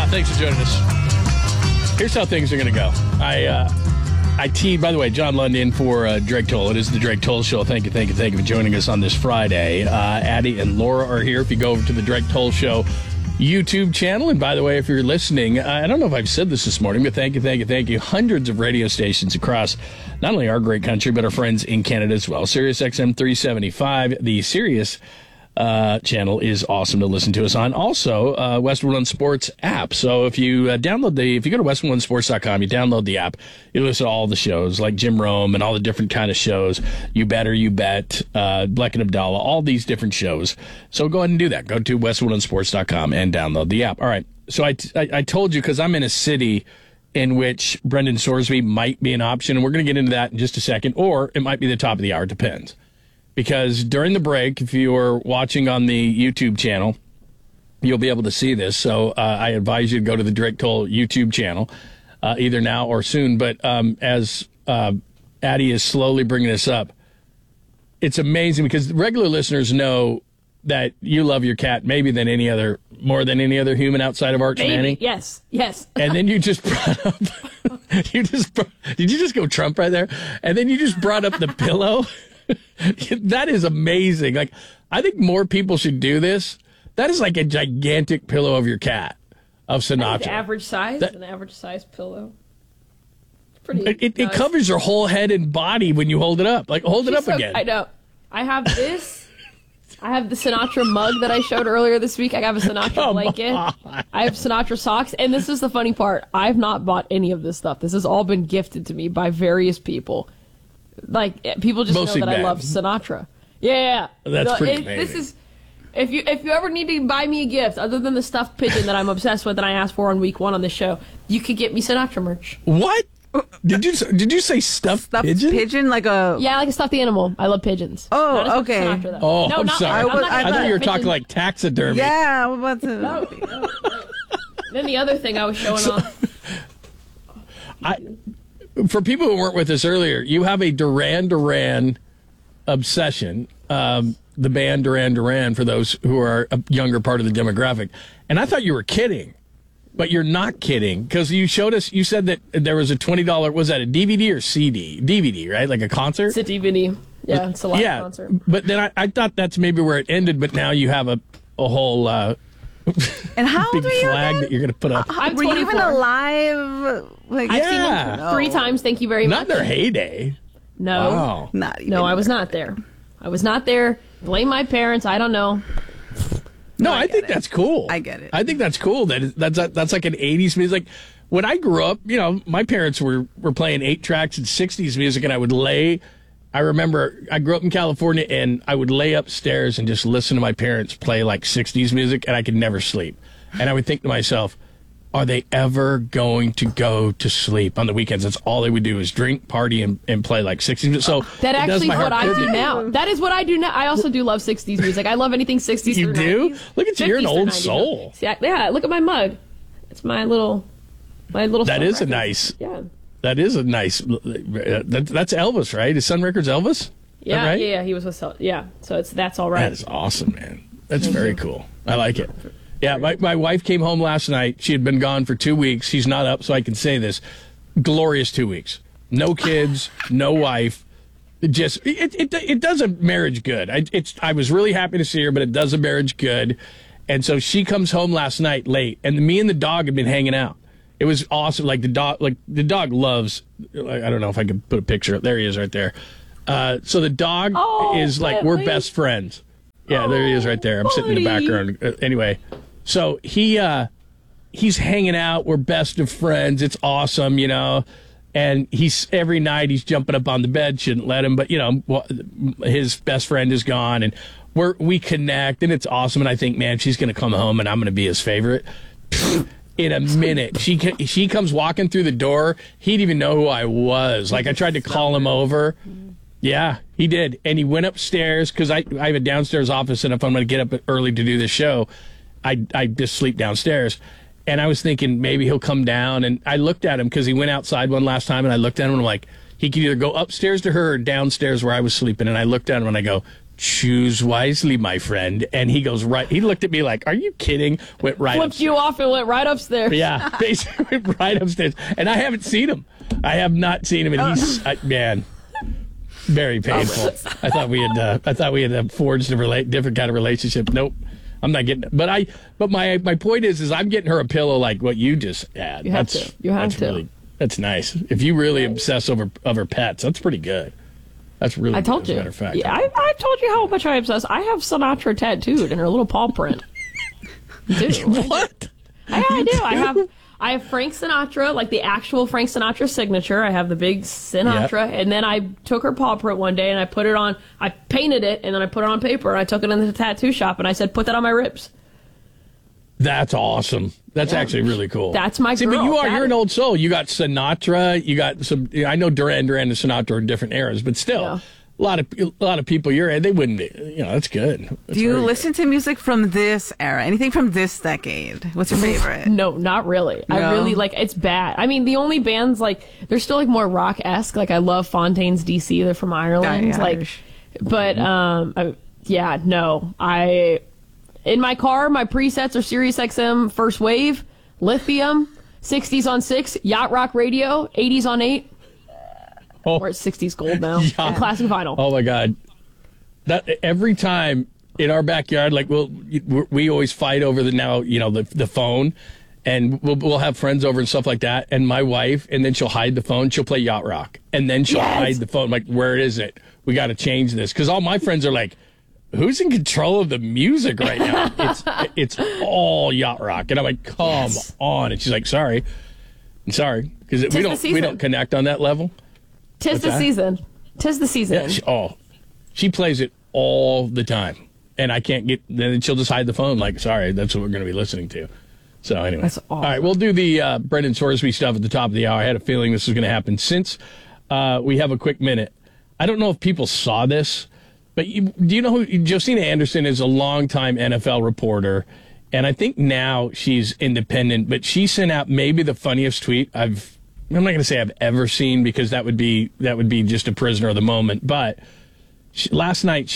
Thanks for joining us. Here's how things are going to go. I teed, by the way, John London for Drake Toll. It is the Drake Toll Show. Thank you for joining us on this Friday. Addie and Laura are here. If you go over to the Drake Toll Show YouTube channel, and by the way, if you're listening, I don't know if I've said this morning, but thank you. Hundreds of radio stations across not only our great country, but our friends in Canada as well. Sirius XM 375, the Sirius channel is awesome to listen to us on. Also, Westwood One Sports app. So if you if you go to westwoodonesports.com, you download the app, you listen to all the shows like Jim Rome and all the different kind of shows. You Bet, Bleck and Abdallah, all these different shows. So go ahead and do that. Go to westwoodonesports.com and download the app. All right. So I told you, because I'm in a city in which Brendan Sorsby might be an option, and we're going to get into that in just a second, or it might be the top of the hour. It depends. Because during the break, if you are watching on the YouTube channel, you'll be able to see this. So I advise you to go to the Drake Toll YouTube channel, either now or soon. But as Addie is slowly bringing this up, it's amazing because regular listeners know that you love your cat maybe more than any other human outside of Arch Manning. Yes. And then you just brought up, did you just go Trump right there? And then you just brought up the pillow. That is amazing. Like, I think more people should do this. That is like a gigantic pillow of your cat, of Sinatra. Average size, an average size pillow. It's pretty. It covers your whole head and body when you hold it up. Like, hold it up again. I know. I have this. I have the Sinatra mug that I showed earlier this week. I have a Sinatra blanket. I have Sinatra socks. And this is the funny part. I've not bought any of this stuff. This has all been gifted to me by various people. Like, people just Mostly know that men. I love Sinatra. Yeah. That's pretty amazing. This is, if you ever need to buy me a gift, other than the stuffed pigeon that I'm obsessed with and I asked for on week 1 on the show, you could get me Sinatra merch. What? Did you say stuffed pigeon? Pigeon, like a... Yeah, like a stuffed animal. I love pigeons. Oh, Not as much okay. Sinatra, though. Oh, No, I'm not- sorry. I thought you were talking pigeon. like taxidermy. Yeah, I'm about to... No. Then the other thing I was showing off. For people who weren't with us earlier, you have a Duran Duran obsession. The band Duran Duran, for those who are a younger part of the demographic. And I thought you were kidding, but you're not kidding, because you showed us, you said that there was a $20, was that a DVD or CD? DVD, right? Like a concert? It's a DVD. Yeah, it's a live concert. But then I thought that's maybe where it ended, but now you have a whole And how big old are you flag again? that you're going to put up. I'm Were you even 24. alive? Like, I've Yeah. seen them 3 times. Thank you very Not much. in their heyday. No. Wow. Not even. No, I was not there. Blame my parents. I don't know. No, I think that's cool. I get it. I think that's cool. That's like an 80s music. Like, when I grew up, my parents were playing 8 tracks and 60s music, and I remember I grew up in California, and I would lay upstairs and just listen to my parents play like 60s music, and I could never sleep. And I would think to myself, are they ever going to go to sleep on the weekends? That's all they would do is drink, party, and play like 60s music. So That it does actually my is what heart I good. do now. That is what I do now. I also do love 60s music. I love anything 60s You through do? 90s. Look at you. You're an 50s through old 90s. soul. See, yeah, look at my mug. It's my little That Sun is a Records. nice. Yeah. That is a nice. That's Elvis, right? Is Sun Records Elvis? Yeah, right? yeah, he was with so that's all right. That is awesome, man. That's very cool. I like it. Yeah, my wife came home last night. She had been gone for 2 weeks. She's not up, so I can say this. Glorious 2 weeks. No kids, no wife. It does a marriage good. I was really happy to see her, but it does a marriage good. And so she comes home last night late, and me and the dog had been hanging out. It was awesome. Like the dog loves. I don't know if I could put a picture up. There he is, right there. So the dog is like, we're best friends. Yeah, there he is right there. I'm sitting in the background. Anyway, so he's hanging out. We're best of friends. It's awesome, And every night he's jumping up on the bed. Shouldn't let him, but his best friend is gone, and we connect, and it's awesome. And I think, man, she's going to come home, and I'm going to be his favorite. In a minute, she comes walking through the door. He'd even know who I was. Like, I tried to call him over. Yeah, he did. And he went upstairs, because I have a downstairs office, and if I'm going to get up early to do the show, I just sleep downstairs. And I was thinking maybe he'll come down. And I looked at him because he went outside one last time, and I looked at him and I'm like, he could either go upstairs to her or downstairs where I was sleeping. And I looked at him and I go, choose wisely, my friend. And he goes right. He looked at me like, are you kidding? Went right Flipped upstairs. you off and went right upstairs. Yeah, basically went right upstairs. And I haven't seen him. I have not seen him. And he's, man, very painful. I thought we had forged a different kind of relationship. Nope. I'm not getting it. But my point is I'm getting her a pillow like what you just had. You have to. You have to. That's nice. If you really obsess over pets, that's pretty good. That's really I told good, you. As a matter of fact. Yeah, I told you how much I obsess. I have Sinatra tattooed in her little paw print. I do. What? I do. I have Frank Sinatra, like the actual Frank Sinatra signature. I have the big Sinatra, and then I took her paw print one day and I put it on. I painted it and then I put it on paper. And I took it in the tattoo shop and I said, "Put that on my ribs." That's awesome. That's actually really cool. That's my See, girl. but you're an old soul. You got Sinatra. You got some. I know Duran and Sinatra are different eras, but still, Yeah. a lot of people your age, they wouldn't. That's good. That's Do you very listen to music from this era? Anything from this decade? What's your favorite? No, not really. No? I really it's bad. I mean, the only bands they're still more rock esque. Like I love Fontaines DC. They're from Ireland. Yeah, Irish. But in my car, my presets are Sirius XM First Wave, Lithium, 60s on 6, Yacht Rock Radio, 80s on 8. Oh. Or it's 60s Gold now. Yeah. And classic vinyl. Oh my God! That every time in our backyard, we always fight over the phone, and we'll have friends over and stuff like that. And my wife, and then she'll hide the phone. She'll play Yacht Rock, and then she'll hide the phone. Like, where is it? We got to change this because all my friends are like, who's in control of the music right now? It's all Yacht Rock, and I'm like, come on. And she's like, sorry, because we don't connect on that level. Tis the season. Tis the season. Yeah, she plays it all the time, and I can't get. Then she'll just hide the phone. Like, sorry, that's what we're going to be listening to. So anyway, that's awesome. All right, we'll do the Brendan Sorsby stuff at the top of the hour. I had a feeling this was going to happen. Since we have a quick minute, I don't know if people saw this, but do you know who Josina Anderson is? A longtime NFL reporter, and I think now she's independent. But she sent out maybe the funniest tweet I'm not going to say I've ever seen because that would be just a prisoner of the moment. But last night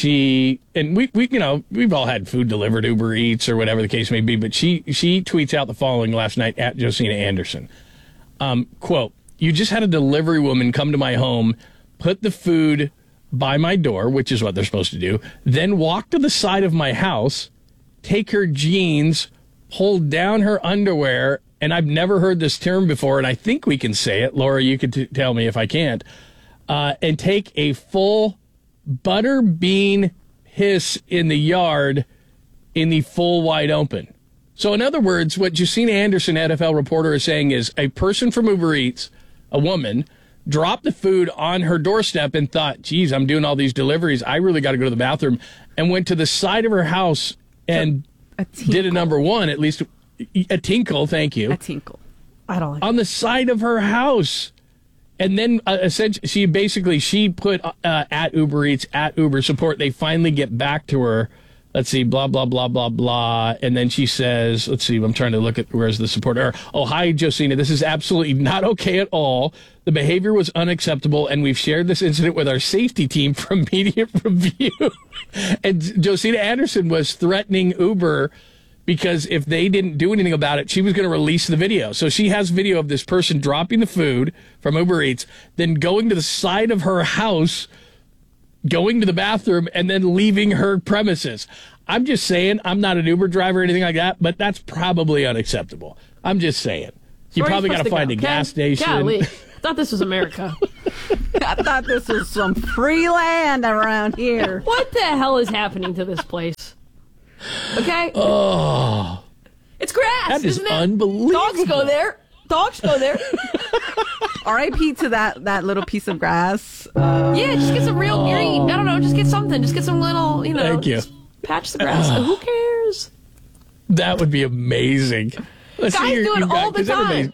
we've all had food delivered, Uber Eats or whatever the case may be. But she tweets out the following last night at Josina Anderson. Quote, "You just had a delivery woman come to my home, put the food by my door," which is what they're supposed to do, "then walk to the side of my house, take her jeans, pull down her underwear," and I've never heard this term before, and I think we can say it. Laura, you could tell me if I can't. And take a full butter bean piss in the yard in the full wide open. So in other words, what Josina Anderson, NFL reporter, is saying is a person from Uber Eats, a woman, dropped the food on her doorstep and thought, geez, I'm doing all these deliveries. I really got to go to the bathroom, and went to the side of her house and did a number one, at least a tinkle, thank you. A tinkle. I don't like on the side of her house. And then essentially, she put at Uber Eats, at Uber Support. They finally get back to her. Let's see, blah, blah, blah, blah, blah. And then she says, let's see, I'm trying to look at where's the support. Oh, hi, Josina. This is absolutely not okay at all. The behavior was unacceptable, and we've shared this incident with our safety team from Media Review. And Josina Anderson was threatening Uber because if they didn't do anything about it, she was going to release the video. So she has video of this person dropping the food from Uber Eats, then going to the side of her house, going to the bathroom, and then leaving her premises. I'm just saying, I'm not an Uber driver or anything like that, but that's probably unacceptable. I'm just saying. You probably got to find a gas station. Golly. I thought this was America. I thought this was some free land around here. What the hell is happening to this place? Okay? Oh. It's grass, That is isn't it? unbelievable. Dogs go there. R.I.P. to that little piece of grass. Yeah, just get some real green. I don't know, just get something. Just get some little, Thank you. just patch the grass. Who cares? That would be amazing. Let's Guys do it all the 'cause time.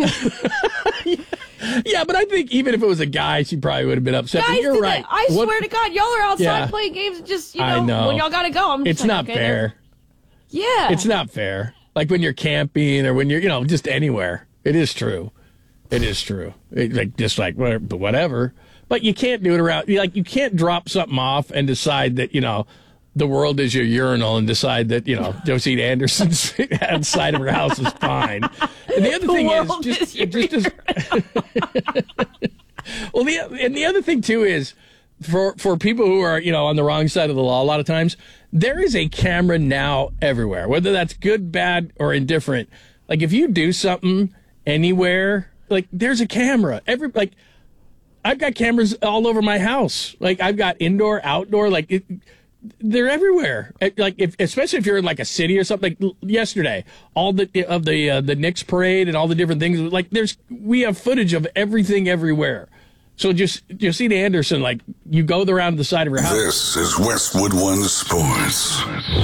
Yeah, but I think even if it was a guy, she probably would have been upset. Guys But you're do right. that. I swear to God, y'all are outside Yeah. playing games and just, I know. when y'all gotta go. I'm just It's not okay, fair. Yeah. It's not fair. Like when you're camping or when you're, just anywhere. It is true. It is true. But whatever. But you can't do it around, like, you can't drop something off and decide that, the world is your urinal and decide that, Josine Anderson's outside of her house is fine. And the other thing is well, the other thing too is for people who are, on the wrong side of the law, a lot of times there is a camera now everywhere, whether that's good, bad, or indifferent. Like, if you do something anywhere, like, there's a camera. I've got cameras all over my house. Like, I've got indoor, outdoor, they're everywhere. Like, especially if you're in like a city or something. Like yesterday, all the Knicks parade and all the different things. Like, we have footage of everything everywhere. So just Josine Anderson, like, you go around the side of her house. This is Westwood One Sports.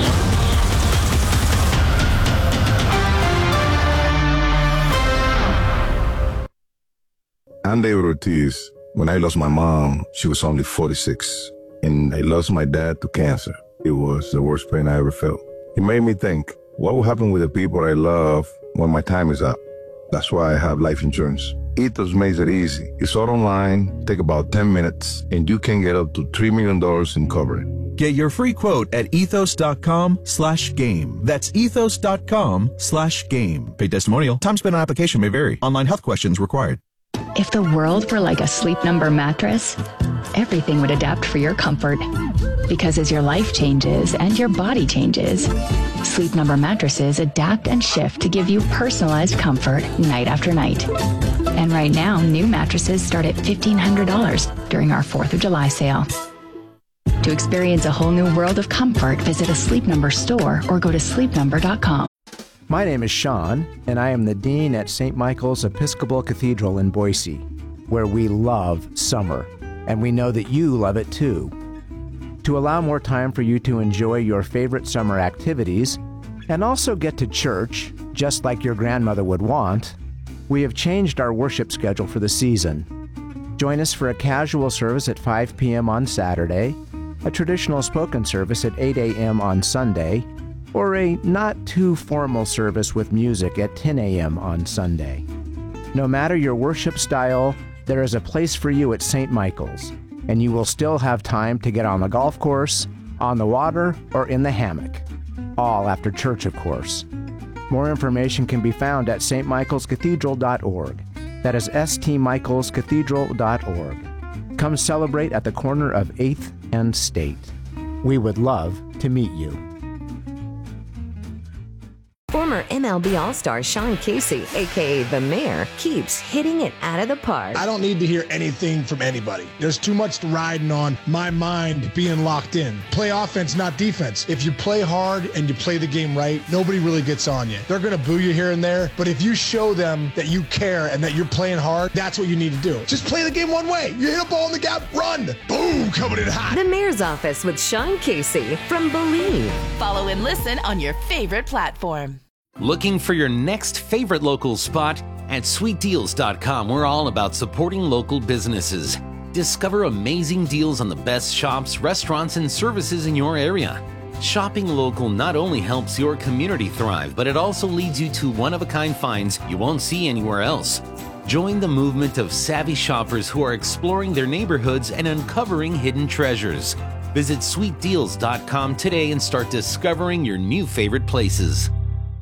I'm David Ortiz. When I lost my mom, she was only 46. And I lost my dad to cancer. It was the worst pain I ever felt. It made me think, what will happen with the people I love when my time is up? That's why I have life insurance. Ethos makes it easy. It's all online, take about 10 minutes, and you can get up to $3 million in coverage. Get your free quote at ethos.com/game. That's ethos.com/game. Paid testimonial. Time spent on application may vary. Online health questions required. If the world were like a Sleep Number mattress, everything would adapt for your comfort. Because as your life changes and your body changes, Sleep Number mattresses adapt and shift to give you personalized comfort night after night. And right now, new mattresses start at $1,500 during our 4th of July sale. To experience a whole new world of comfort, visit a Sleep Number store or go to sleepnumber.com. My name is Sean, and I am the Dean at St. Michael's Episcopal Cathedral in Boise, where we love summer, and we know that you love it too. To allow more time for you to enjoy your favorite summer activities, and also get to church, just like your grandmother would want, we have changed our worship schedule for the season. Join us for a casual service at 5 p.m. on Saturday, a traditional spoken service at 8 a.m. on Sunday, or a not-too-formal service with music at 10 a.m. on Sunday. No matter your worship style, there is a place for you at St. Michael's, and you will still have time to get on the golf course, on the water, or in the hammock. All after church, of course. More information can be found at stmichaelscathedral.org. That is stmichaelscathedral.org. Come celebrate at the corner of 8th and State. We would love to meet you. Former MLB All-Star Sean Casey, a.k.a. The Mayor, keeps hitting it out of the park. I don't need to hear anything from anybody. There's too much riding on my mind being locked in. Play offense, not defense. If you play hard and you play the game right, nobody really gets on you. They're going to boo you here and there, but if you show them that you care and that you're playing hard, that's what you need to do. Just play the game one way. You hit a ball in the gap, run. Boom, coming in hot. The Mayor's Office with Sean Casey from Believe. Follow and listen on your favorite platform. Looking for your next favorite local spot? At sweetdeals.com, we're all about supporting local businesses. Discover amazing deals on the best shops, restaurants, and services in your area. Shopping local not only helps your community thrive, but it also leads you to one-of-a-kind finds you won't see anywhere else. Join the movement of savvy shoppers who are exploring their neighborhoods and uncovering hidden treasures. Visit sweetdeals.com today and start discovering your new favorite places.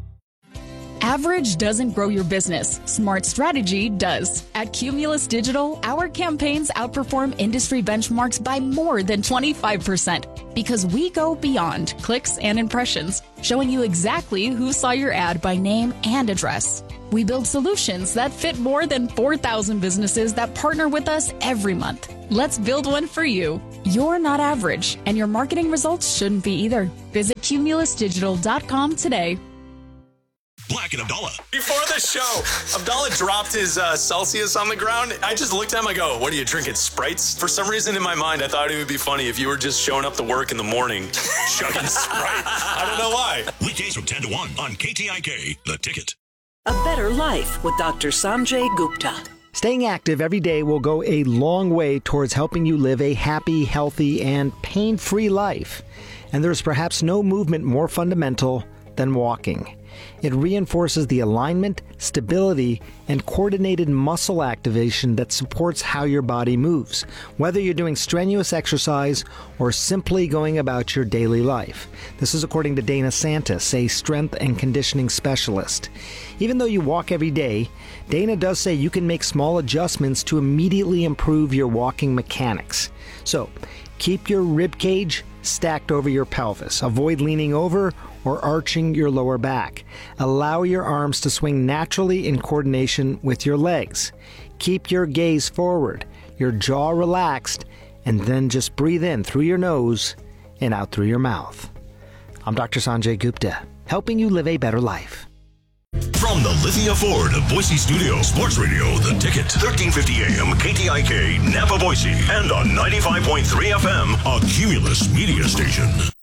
Average doesn't grow your business. Smart strategy does. At Cumulus Digital, our campaigns outperform industry benchmarks by more than 25% because we go beyond clicks and impressions, showing you exactly who saw your ad by name and address. We build solutions that fit more than 4,000 businesses that partner with us every month. Let's build one for you. You're not average, and your marketing results shouldn't be either. Visit cumulusdigital.com today. Black and Abdallah. Before the show, Abdallah dropped his Celsius on the ground. I just looked at him, I go, what are you drinking, Sprites? For some reason in my mind, I thought it would be funny if you were just showing up to work in the morning, chugging Sprite. I don't know why. Weekdays from 10 to 1 on KTIK, The Ticket. A better life with Dr. Sanjay Gupta. Staying active every day will go a long way towards helping you live a happy, healthy, and pain-free life. And there's perhaps no movement more fundamental than walking. It reinforces the alignment, stability, and coordinated muscle activation that supports how your body moves, whether you're doing strenuous exercise or simply going about your daily life. This is according to Dana Santis, a strength and conditioning specialist. Even though you walk every day, Dana does say you can make small adjustments to immediately improve your walking mechanics. So, keep your rib cage stacked over your pelvis. Avoid leaning over or arching your lower back. Allow your arms to swing naturally in coordination with your legs. Keep your gaze forward, your jaw relaxed, and then just breathe in through your nose and out through your mouth. I'm Dr. Sanjay Gupta, helping you live a better life. From the Lithia Ford of Boise Studio, Sports Radio, The Ticket, 1350 AM, KTIK, Napa, Boise, and on 95.3 FM, a Cumulus media station.